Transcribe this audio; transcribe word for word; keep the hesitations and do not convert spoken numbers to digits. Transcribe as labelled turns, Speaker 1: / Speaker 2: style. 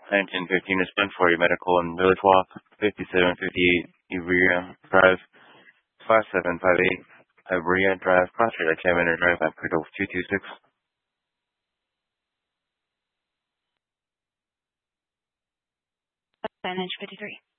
Speaker 1: nineteen fifteen is spent for your medical and village walk. fifty-seven fifty-eight Iberia Drive. five seven five eight Iberia Drive. Cross-trader Examiner Drive at Cradle two two six.
Speaker 2: Signage fifty-three.